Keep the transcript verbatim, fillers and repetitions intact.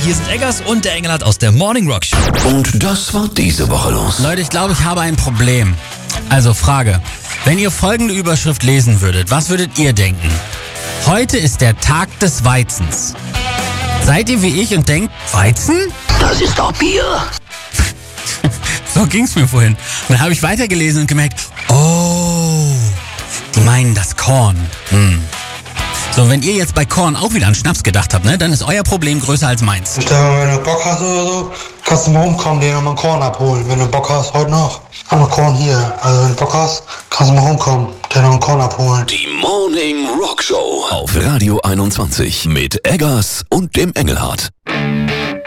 hier sind Eggers und der Engelhardt aus der Morning Rock Show. Und das war diese Woche los. Leute, ich glaube, ich habe ein Problem. Also Frage, wenn ihr folgende Überschrift lesen würdet, was würdet ihr denken? Heute ist der Tag des Weizens. Seid ihr wie ich und denkt, Weizen? Das ist doch Bier. So ging's mir vorhin. Und dann habe ich weitergelesen und gemerkt, oh, die meinen das Korn. Hm. So, wenn ihr jetzt bei Korn auch wieder an Schnaps gedacht habt, ne, dann ist euer Problem größer als meins. Ich denke, wenn du Bock hast oder so, kannst du mal rumkommen, dir nochmal Korn abholen. Wenn du Bock hast, heute noch. Haben wir Korn hier. Also wenn du Bock hast, kannst du mal rumkommen, dir noch einen Korn abholen. Die Morning Rock Show auf Radio einundzwanzig mit Eggers und dem Engelhardt.